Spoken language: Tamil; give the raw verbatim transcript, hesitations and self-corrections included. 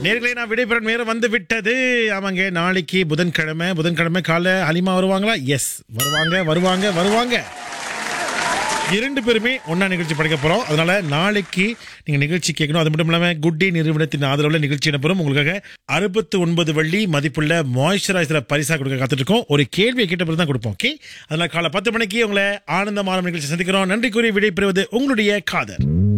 நேர்களே, நான் விடைபெற நேரம் வந்து விட்டது. ஆமாங்க, நாளைக்கு புதன்கிழமை. புதன்கிழமை காலை ஹலிமா வருவாங்களா? எஸ், வருவாங்க வருவாங்க வருவாங்க. இரண்டு பேருமே ஒன்னா நிகழ்ச்சி படைக்க போறோம். அதனால நாளைக்கு நீங்க நிகழ்ச்சி கேட்கணும். அது மட்டும் இல்லாம குட்டி நிறுவனத்தின் ஆதரவுல நிகழ்ச்சி இடம்பெறும். உங்களுக்காக அறுபத்தி ஒன்பது வள்ளி மதிப்புள்ள மாய்ஸ்சரைசர் பரிசா கொடுக்க காத்துட்டு இருக்கோம். ஒரு கேள்வியை கேட்ட பிறகு தான் கொடுப்போம். ஓகே, அதனால காலை பத்து மணிக்கு உங்களை ஆனந்தமான நிகழ்ச்சி சந்திக்கிறோம். நன்றி கூறி விடை பெறுவது உங்களுடைய காதர்.